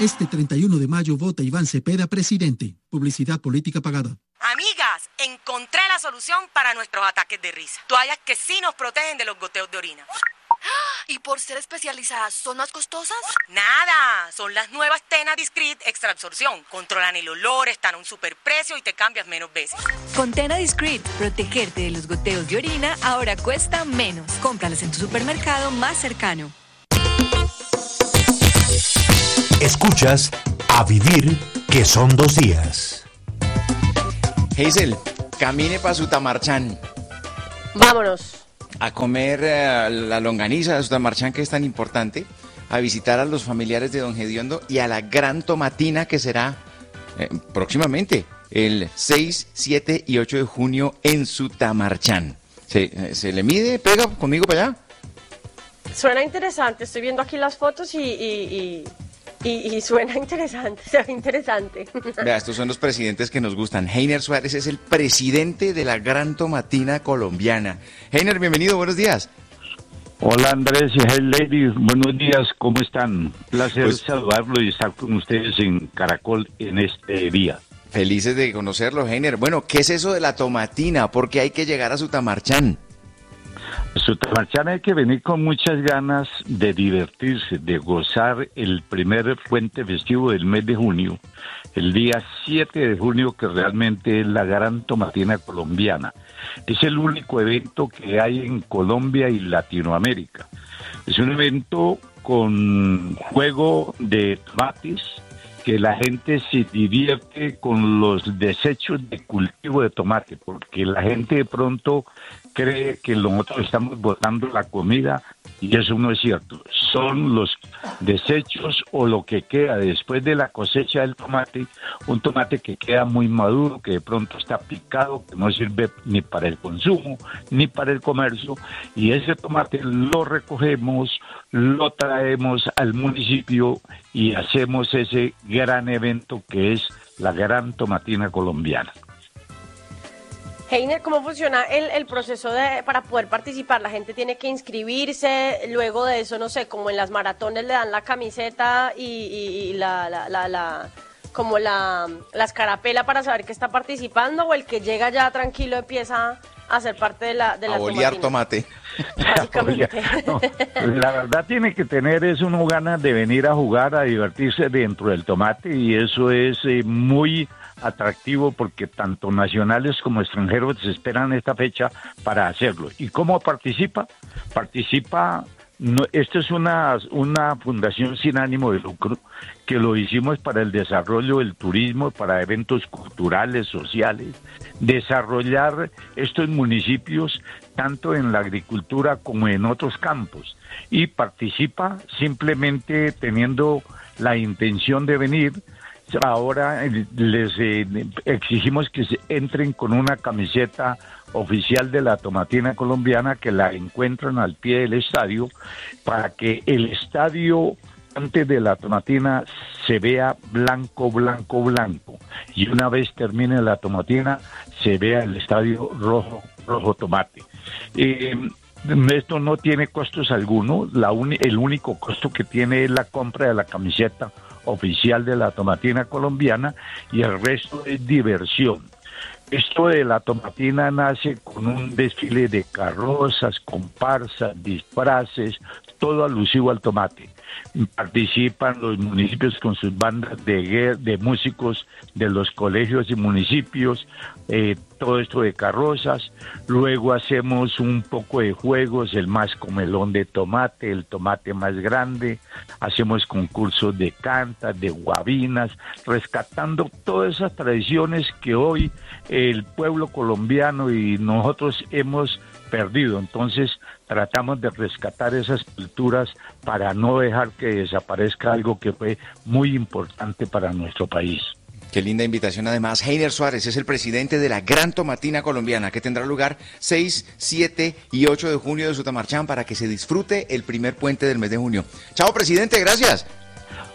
Este 31 de mayo vota Iván Cepeda presidente. Publicidad política pagada. Amigas, encontré la solución para nuestros ataques de risa. Toallas que sí nos protegen de los goteos de orina. ¿Y por ser especializadas, son más costosas? Nada, son las nuevas Tena Discreet Extra Absorción. Controlan el olor, están a un superprecio y te cambias menos veces. Con Tena Discreet, protegerte de los goteos de orina ahora cuesta menos. Cómpralas en tu supermercado más cercano. Escuchas A Vivir, que son 2 días. Hazel, camine para Sutamarchán. Vámonos. A comer la longaniza de Sutamarchán, que es tan importante, a visitar a los familiares de don Gediondo y a la gran tomatina que será próximamente, el 6, 7 y 8 de junio en Sutamarchán. ¿Se le mide? ¿Pega conmigo para allá? Suena interesante, estoy viendo aquí las fotos y suena interesante, se ve interesante. Vea, estos son los presidentes que nos gustan. Heiner Suárez es el presidente de la gran tomatina colombiana. Heiner, bienvenido, buenos días. Hola Andrés y hey ladies, buenos días, ¿cómo están? Placer saludarlo y estar con ustedes en Caracol en este día. Felices de conocerlo, Heiner. Bueno, ¿qué es eso de la tomatina? ¿Por qué hay que llegar a Sutamarchán? Sutamarchán hay que venir con muchas ganas de divertirse, de gozar el primer puente festivo del mes de junio, el día 7 de junio, que realmente es la gran tomatina colombiana. Es el único evento que hay en Colombia y Latinoamérica. Es un evento con juego de tomates, que la gente se divierte con los desechos de cultivo de tomate, porque la gente de pronto cree que nosotros estamos botando la comida y eso no es cierto. Son los desechos o lo que queda después de la cosecha del tomate, un tomate que queda muy maduro, que de pronto está picado, que no sirve ni para el consumo ni para el comercio, y ese tomate lo recogemos, lo traemos al municipio y hacemos ese gran evento que es la gran tomatina colombiana. Heiner, ¿cómo funciona el proceso para poder participar? La gente tiene que inscribirse, luego de eso, no sé, como en las maratones le dan la camiseta y la escarapela para saber que está participando, o el que llega ya tranquilo empieza a ser parte de la a bolear tomate. Básicamente. No, la verdad tiene que tener uno ganas de venir a jugar, a divertirse dentro del tomate, y eso es muy atractivo porque tanto nacionales como extranjeros esperan esta fecha para hacerlo. ¿Y cómo participa? Esto es una fundación sin ánimo de lucro que lo hicimos para el desarrollo del turismo, para eventos culturales, sociales, desarrollar estos municipios tanto en la agricultura como en otros campos, y participa simplemente teniendo la intención de venir. Ahora les exigimos que se entren con una camiseta oficial de la tomatina colombiana, que la encuentran al pie del estadio, para que el estadio antes de la tomatina se vea blanco, blanco, blanco, y una vez termine la tomatina se vea el estadio rojo, rojo tomate. Esto no tiene costos alguno, el único costo que tiene es la compra de la camiseta oficial de la tomatina colombiana, y el resto es diversión. Esto de la tomatina nace con un desfile de carrozas, comparsas, disfraces, todo alusivo al tomate. Participan los municipios con sus bandas de músicos de los colegios y municipios, todo esto de carrozas. Luego hacemos un poco de juegos, el más comelón de tomate, el tomate más grande. Hacemos concursos de cantas, de guabinas, rescatando todas esas tradiciones que hoy el pueblo colombiano y nosotros hemos perdido. Entonces tratamos de rescatar esas culturas para no dejar que desaparezca algo que fue muy importante para nuestro país. Qué linda invitación. Además, Heiner Suárez es el presidente de la Gran Tomatina Colombiana, que tendrá lugar 6, 7 y 8 de junio de Sutamarchán, para que se disfrute el primer puente del mes de junio. Chao, presidente, gracias.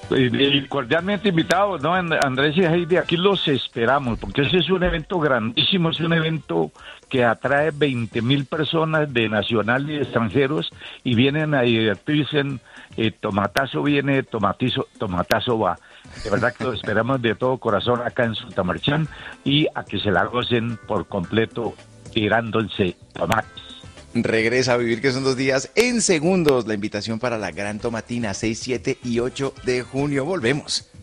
Y cordialmente invitados, ¿no? Andrés y Heidi, aquí los esperamos, porque ese es un evento grandísimo, es un evento que atrae 20.000 personas de nacional y de extranjeros y vienen a divertirse. Tomatazo viene, tomatazo va. De verdad que los esperamos de todo corazón acá en Sutamarchán y a que se la gocen por completo tirándose tomates. Regresa a Vivir que son 2 días en segundos. La invitación para la gran tomatina 6, 7 y 8 de junio. Volvemos.